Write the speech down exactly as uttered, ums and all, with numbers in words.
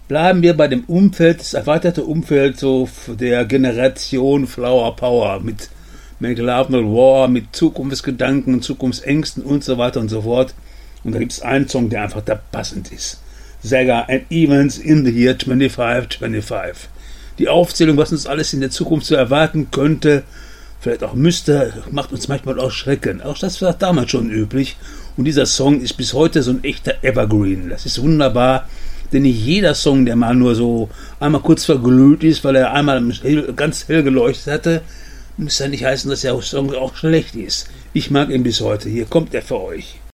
Bleiben wir bei dem Umfeld, das erweiterte Umfeld so der Generation Flower Power mit Make Love Not War, mit Zukunftsgedanken, Zukunftsängsten und so weiter und so fort. Und da gibt es einen Song, der einfach da passend ist. Saga and Events in the Year twenty-five twenty-five. Die Aufzählung, was uns alles in der Zukunft so erwarten könnte, vielleicht auch müsste, macht uns manchmal auch Schrecken. Auch das war damals schon üblich. Und dieser Song ist bis heute so ein echter Evergreen. Das ist wunderbar, denn nicht jeder Song, der mal nur so einmal kurz verglüht ist, weil er einmal ganz hell geleuchtet hatte, muss ja nicht heißen, dass der Song auch schlecht ist. Ich mag ihn bis heute. Hier kommt er für euch.